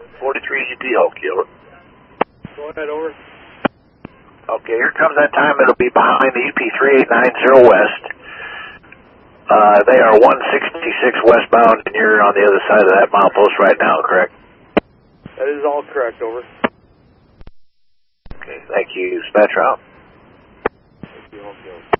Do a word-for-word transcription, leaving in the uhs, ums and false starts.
forty-three G T, okay, over. Go ahead, over. Okay, here comes that time. It'll be behind the E P three eight nine zero West. Uh, they are one sixty-six westbound, and you're on the other side of that milepost right now, correct? That is all correct, over. Okay, thank you. Dispatch out. Thank you, okay.